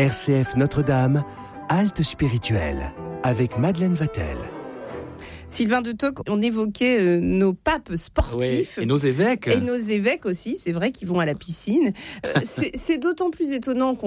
RCF Notre-Dame, halte spirituelle, avec Madeleine Vatel. Sylvain de Toc, on évoquait nos papes sportifs. Oui, et nos évêques. Et nos évêques aussi, c'est vrai qu'ils vont à la piscine. C'est d'autant plus étonnant qu'on